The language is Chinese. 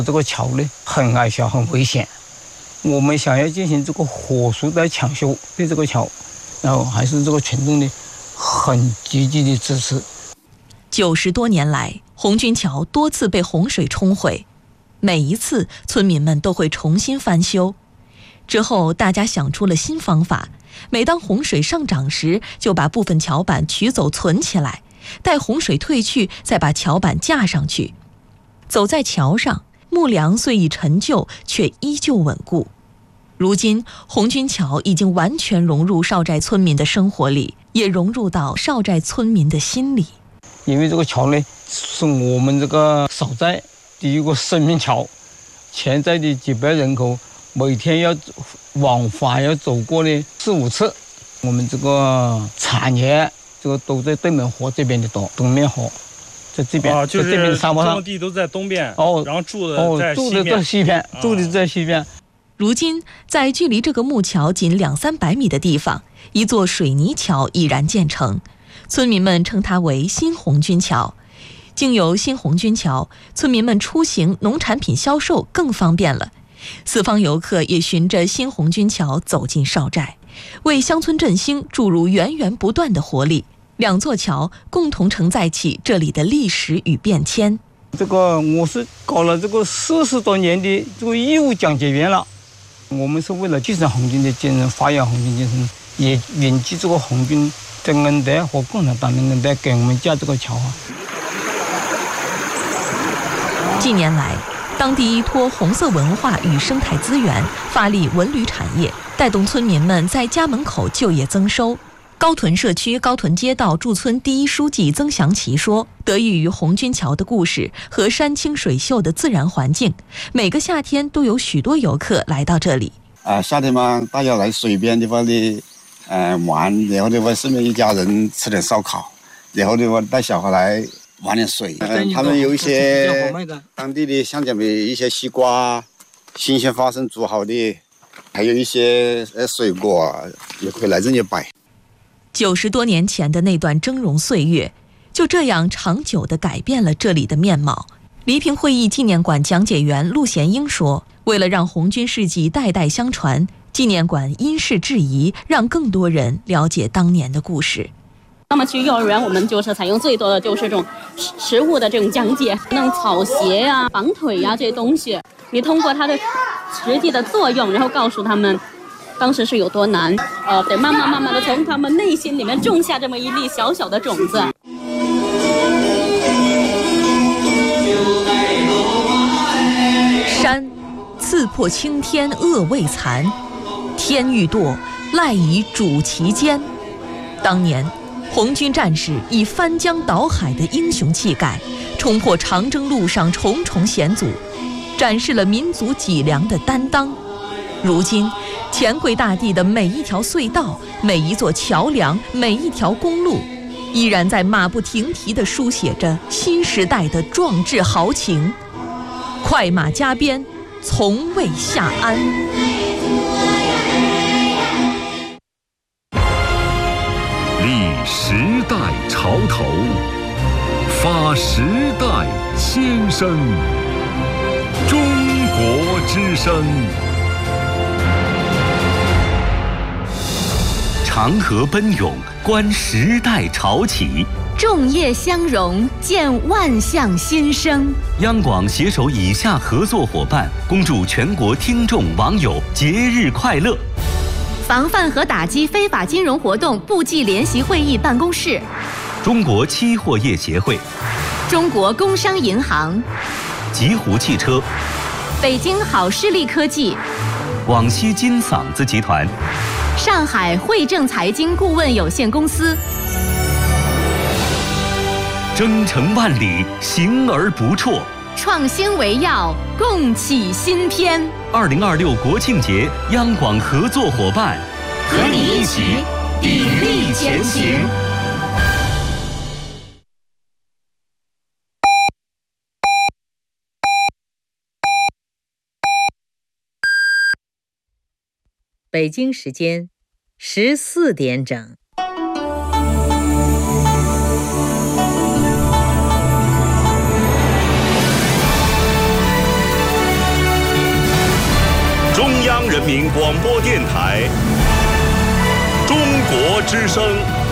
这个桥呢很矮小很危险，我们想要进行这个火速的抢修对这个桥，然后还是这个群众呢很积极的支持。 90多年来，红军桥多次被洪水冲毁，每一次村民们都会重新翻修。之后大家想出了新方法，每当洪水上涨时，就把部分桥板取走存起来，待洪水退去再把桥板架上去。走在桥上，木梁虽已陈旧，却依旧稳固。如今红军桥已经完全融入少寨村民的生活里，也融入到少寨村民的心里。 因为这个桥呢是我们这个少寨第一个生命桥，全寨的几百人口每天要往返要走过呢4、5次。我们这个产业这个都在对门河这边的多，东面河在这边， 就是在这边沙漠上， 种地都在东边，然后住的在西边，住的在西边。 如今，在距离这个木桥仅200-300米的地方，一座水泥桥已然建成，村民们称它为新红军桥。经由新红军桥，村民们出行、农产品销售更方便了。四方游客也循着新红军桥走进少寨，为乡村振兴注入源源不断的活力。两座桥共同承载起这里的历史与变迁。 这个我是搞了这个40多年的这个义务讲解员了，我们是为了继承红军的精神，发扬红军精神，也铭记这个红军的恩德和共产党的恩德，给我们架这个桥啊。 近年来，当地依托红色文化与生态资源，发力文旅产业，带动村民们在家门口就业增收。高屯社区高屯街道驻村第一书记曾祥奇说，得益于红军桥的故事和山清水秀的自然环境，每个夏天都有许多游客来到这里。 夏天嘛，大家来水边地方的玩，然后的话顺便一家人吃点烧烤，然后的话带小孩来玩点水。他们有一些当地的像讲的一些西瓜，新鲜花生煮好的，还有一些水果也可以来这里摆。 90多年前的那段峥嵘岁月，就这样长久地改变了这里的面貌。黎平会议纪念馆讲解员陆贤英说，为了让红军事迹代代相传，纪念馆因势制宜，让更多人了解当年的故事。 那么去幼儿园，我们就是采用最多的就是这种实物的这种讲解，那种草鞋呀、绑腿呀这些东西，你通过它的实际的作用，然后告诉他们当时是有多难，得慢慢的从他们内心里面种下这么一粒小小的种子。 山刺破青天恶未残，天欲堕赖以主其间。当年红军战士以翻江倒海的英雄气概，冲破长征路上重重险阻，展示了民族脊梁的担当。如今黔桂大地的每一条隧道、每一座桥梁、每一条公路，依然在马不停蹄地书写着新时代的壮志豪情。快马加鞭，从未下鞍。 立时代潮头，发时代先声。中国之声。长河奔涌，观时代潮起； 众业相融，见万象新生。 央广携手以下合作伙伴，恭祝全国听众网友节日快乐。 防范和打击非法金融活动部际联席会议办公室， 中国期货业协会， 中国工商银行， 极狐汽车， 北京好视力科技， 广西金嗓子集团， 上海汇正财经顾问有限公司。 征程万里，行而不辍， 创新为要，共启新篇。 2026国庆节，央广合作伙伴， 和你一起砥砺前行。 北京时间14点整。 中央人民广播电台中国之声。